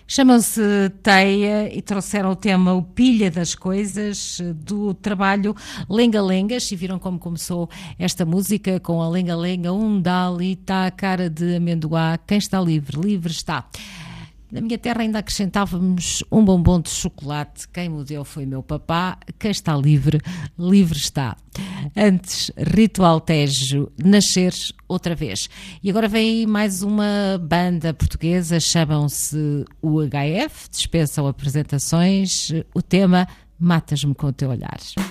Chamam-se Teia e trouxeram o tema O Pilha das Coisas, do trabalho Lenga-Lengas, e viram como começou esta música com a Lenga-Lenga, dali está a cara de amendoá, quem está livre, livre está. Na minha terra ainda acrescentávamos um bombom de chocolate, quem me deu foi meu papá, quem está livre, livre está. Antes, Ritual Tejo, Nasceres outra vez. E agora vem mais uma banda portuguesa, chamam-se UHF, dispensam apresentações, o tema Matas-me com o teu olhar.